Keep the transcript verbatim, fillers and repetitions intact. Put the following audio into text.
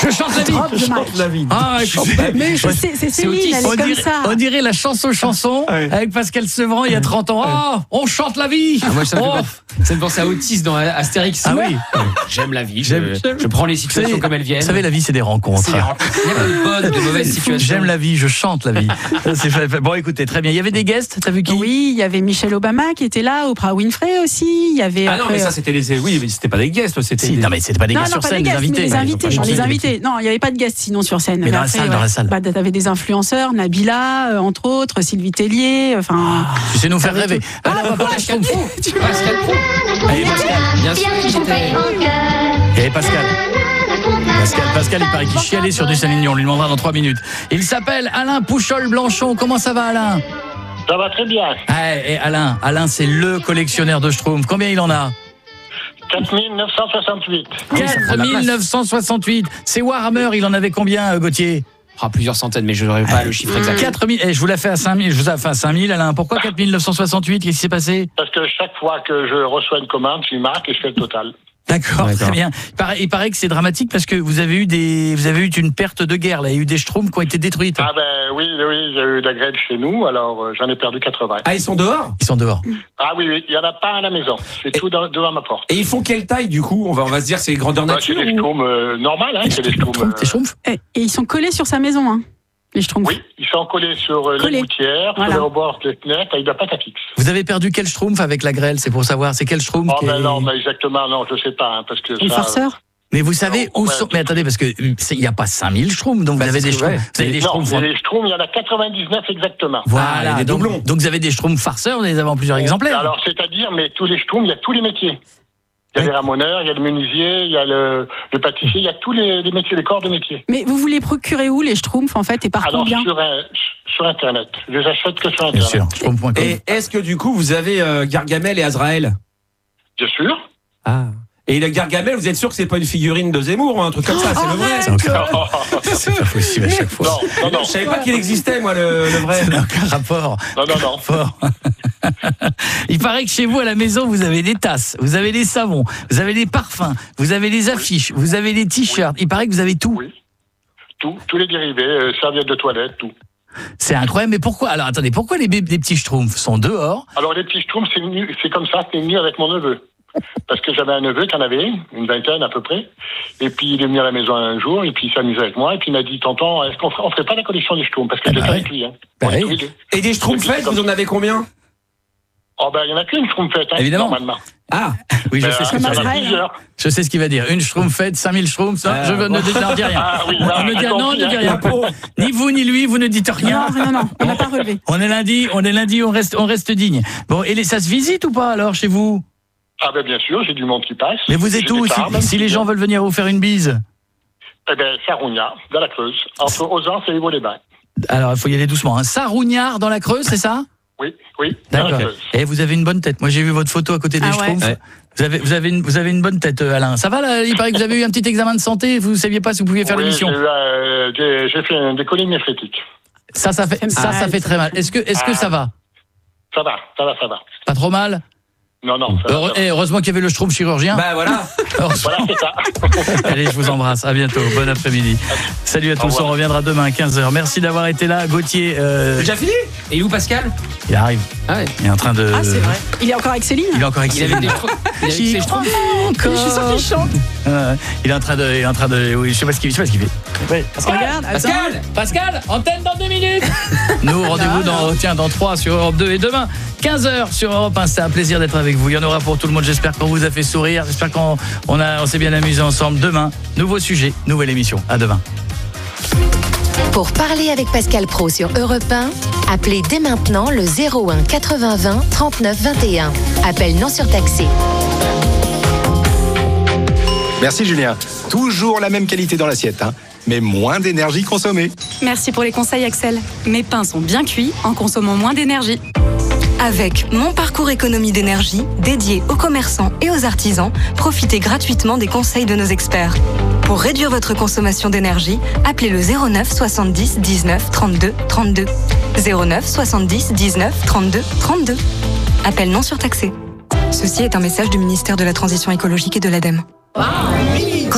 Je chante la vie. Drop Je the chante mic. la vie. Ah, je chante la vie. Mais je sais, c'est Céline, elle on est comme dirait, ça. on dirait la chanson chanson Ouais. avec Pascal Sevran il y a trente ans. Ah, on chante la vie. Ah, moi, ça me fait Oh. penser- ça me pense à Otis dans Astérix. Ah oui. J'aime la vie. J'aime- Je, je prends les situations Vous savez- comme elles viennent. Vous savez, la vie, c'est des rencontres. C'est des rencontres. Il y a pas de bonnes, de mauvaises situations. J'aime la vie, je chante la vie. C'est fait- fait- bon, écoutez, très bien. Il y avait des guests, t'as vu qui? Oui, il y avait Michelle Obama qui était là, Oprah Winfrey aussi. Il y avait. Ah non, après, mais ça, c'était les. Oui, mais c'était pas des guests, c'était. Si, des- non, mais c'était pas des Non, gars non, sur pas scène, des des guests, invités. mais les invités, Ils genre ont les pas invités. Non, il n'y avait pas de guests sinon sur scène. Mais dans la salle, dans la salle. Bah, t'avais des influenceurs, Nabila, euh, entre autres, Sylvie Tellier, enfin. Tu sais nous faire rêver. Ah, Allez, on va quoi, parler je Schtroumpf. comprends. Pascal Pro. Allez, Pascal. Bien sûr. Et Pascal. Pascal, Pascal, il paraît qu'il chialait sur du Céline Dion. On lui demandera dans trois minutes. Il s'appelle Alain Pouchol-Blanchon. Comment ça va, Alain? Ça va très bien. Ah, et Alain, Alain, c'est le collectionneur de Schtroumpf. Combien il en a? quatre mille neuf cent soixante-huit. quatre mille neuf cent soixante-huit. C'est Warhammer, il en avait combien, euh, Gauthier? Ah, plusieurs centaines, mais je n'aurais pas le chiffre exact. quatre mille. Eh, je vous l'ai fait à cinq mille. Je vous ai fait à cinq mille, Alain. Pourquoi quatre mille neuf cent soixante-huit? Qu'est-ce qui s'est passé? Parce que chaque fois que je reçois une commande, je marque et je fais le total. D'accord, D'accord. très bien. Il paraît, il paraît que c'est dramatique parce que vous avez eu des, vous avez eu une perte de guerre. Là, il y a eu des Schtroumpfs qui ont été détruites. Ah ben oui, oui, j'ai eu de la grêle chez nous, alors euh, j'en ai perdu quatre-vingts. Ah, ils sont dehors? Ils sont dehors. Ah oui, oui, il n'y en a pas à la maison. C'est tout dans- devant ma porte. Et ils font quelle taille, du coup? On va, on va se dire, c'est grandeur Bah, c'est nature? des ou- schtroumpfs euh, normales, hein, c'est des schtroumpfs. Des euh, Schtroumpfs? Et, et ils sont collés sur sa maison, hein, les Schtroumpfs. Oui, ils sont collés sur euh, Collés. les gouttières, Voilà. sur les rebords des fenêtres, avec de la pâte à fixe. Vous avez perdu quel Schtroumpf avec la grêle? C'est pour savoir. C'est quel Schtroumpf Oh qui ben est- non, mais exactement, non, je sais pas, hein, parce que Les ça... farceurs. Mais vous savez Non, où ouais. sont? Mais attendez, parce que euh, c'est- il n'y a pas cinq mille Schtroumpfs, donc Bah, vous avez c'est des ce que- Schtroumpfs. ouais. Vous avez des Non, Schtroumpfs. mais les schtroumpfs, il y en a quatre-vingt-dix-neuf exactement. Voilà, Ah, des donc, doublons. donc vous avez des Schtroumpfs farceurs, vous les avez en plusieurs exemplaires. Alors, c'est-à-dire, mais tous les schtroumpfs, il y a tous les métiers. Il y a les ramoneurs, il y a le menuisier, il y a le, le pâtissier, il y a tous les, les métiers, les corps de métier. Mais vous vous les procurez où, les Schtroumpfs, en fait, et par Alors, combien? sur, un- sur Internet. Je les achète que sur Bien Internet. sûr, Schtroumpf point com. Et est-ce que, du coup, vous avez euh, Gargamel et Azraël? Bien sûr. Ah. Et le Gargamel, vous êtes sûr que c'est pas une figurine de Zemmour ou un truc comme ça? C'est le vrai? C'est encore- c'est pas possible à chaque fois. Non, non, non. Je savais pas qu'il existait, moi, le, le vrai. Ça n'a aucun rapport. Non, non, non. Fort. Il paraît que chez vous, à la maison, vous avez des tasses, vous avez des savons, vous avez des parfums, vous avez des affiches, vous avez des t-shirts. Il paraît que vous avez tout. Oui. Tout, tous les dérivés, euh, serviettes de toilette, tout. C'est incroyable. Mais pourquoi? Alors attendez, pourquoi les, bé- les petits Schtroumpfs sont dehors? Alors, les petits schtroumpfs, c'est venu- c'est comme ça, c'est venu avec mon neveu. Parce que j'avais un neveu qui en avait une vingtaine à peu près. Et puis, il est venu à la maison un jour, et puis il s'amusait avec moi, et puis il m'a dit, tonton, est-ce qu'on ferait, on ferait pas la collection des schtroumpfs? Parce que Ah j'étais bah avec oui. lui, hein. Bah On est oui. tous les deux. Et des Schtroumpfettes, vous en avez combien? Oh, ben, il y en a qu'une schtroumpfette, hein, Évidemment. normalement. Ah. Oui, je Ben, sais ce il qu'il y en va a dire. Azraël, plusieurs. Je sais ce qu'il va dire. Une Schtroumpfette, cinq mille Schtroumpfs. Non, Ah, je veux- ne, dis- ne dis rien. Ah oui, On voilà, ne j'ai dit, non, compris, ne dis hein. rien. Ni vous ni lui, vous ne dites rien. Non, non, non, on n'a pas relevé. On est lundi, on est lundi, on reste, on reste digne. Bon, et les, ça se visite ou pas alors chez vous? Ah ben bien sûr, j'ai du monde qui passe. Mais vous J'ai êtes des où si, stars, même si qui les gens viennent. veulent venir vous faire une bise? Eh ben, Sarougnat, dans la Creuse, entre Ozance et Hugo-les-Bains. Alors, il faut y aller doucement. Hein. Sarougnard dans la Creuse, c'est ça? Oui, oui, dans la D'accord. Creuse. Et vous avez une bonne tête. Moi, j'ai vu votre photo à côté des Ah ouais. Schtroumpfs. Ouais. Vous avez, vous avez une, vous avez une bonne tête, euh, Alain. Ça va là? Il paraît que vous avez eu un petit examen de santé. Vous ne saviez pas si vous pouviez faire Oui, l'émission. j'ai, eu, euh, j'ai, j'ai fait un décollé néphrétique. Ça, ça fait, ça, ça mal. fait très mal. Est-ce que, est-ce que Ah. ça va? Ça va, ça va, ça va. Pas trop mal? Non, non, ça va. Heure- ça va. et heureusement qu'il y avait le Schtroumpf chirurgien. Bah voilà. Heureusement. Voilà, c'est ça. Allez, je vous embrasse. À bientôt. Bon après-midi. Salut à tous. revoir. On reviendra demain à quinze heures. Merci d'avoir été là. Gauthier, euh, C'est déjà fini? Et où Pascal? il arrive. Ah ouais. Il est en train de. Ah, c'est vrai. Il est encore avec Céline? Il est encore avec Il avait Céline. des Schtroumpfs. Il avait J'y ses Schtroumpfs. crois Je suis sûre encore. qu'il chante. Ouais, il est en train de, il est en train de, oui, je sais pas ce qu'il, je sais pas ce qu'il fait. Ouais. Pascal, Regarde, attends. Pascal, Pascal, antenne dans deux minutes. Nous rendez-vous dans, tiens, dans trois sur Europe deux et demain quinze heures sur Europe un. C'est un plaisir d'être avec vous. Il y en aura pour tout le monde. J'espère qu'on vous a fait sourire. J'espère qu'on on a, on s'est bien amusé ensemble. Demain, nouveau sujet, nouvelle émission. À demain. Pour parler avec Pascal Pro sur Europe un, appelez dès maintenant le zéro un quatre-vingts vingt trente-neuf vingt et un. Appel non surtaxé. Merci Julien. Toujours la même qualité dans l'assiette, hein, mais moins d'énergie consommée. Merci pour les conseils, Axel. Mes pains sont bien cuits en consommant moins d'énergie. Avec mon parcours économie d'énergie, dédié aux commerçants et aux artisans, profitez gratuitement des conseils de nos experts. Pour réduire votre consommation d'énergie, appelez le zéro neuf soixante-dix dix-neuf trente-deux trente-deux. zéro neuf soixante-dix dix-neuf trente-deux trente-deux. Appel non surtaxé. Ceci est un message du ministère de la Transition écologique et de l'ADEME.